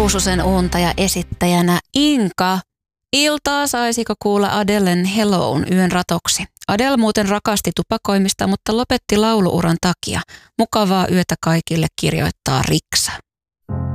Ruususen unta ja esittäjänä Inka. Iltaa saisiko kuulla Adelen Hello'n yön ratoksi. Adele muuten rakasti tupakoimista, mutta lopetti lauluuran takia. Mukavaa yötä kaikille, kirjoittaa Riksa.